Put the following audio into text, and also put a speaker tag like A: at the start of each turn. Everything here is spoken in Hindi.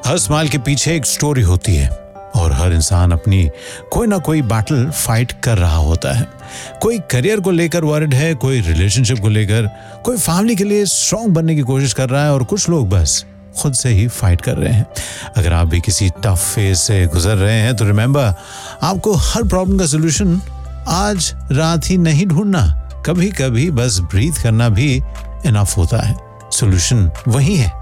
A: हर स्माइल के पीछे एक स्टोरी होती है और हर इंसान अपनी कोई ना कोई बैटल फाइट कर रहा होता है। कोई करियर को लेकर वरिड है, कोई रिलेशनशिप को लेकर, कोई फैमिली के लिए स्ट्रांग बनने की कोशिश कर रहा है और कुछ लोग बस खुद से ही फाइट कर रहे हैं। अगर आप भी किसी टफ फेज से गुजर रहे हैं तो रिमेंबर, आपको हर प्रॉब्लम का सोल्यूशन आज रात ही नहीं ढूंढना, कभी कभी बस ब्रीथ करना भी इनफ होता है। सोल्यूशन वही है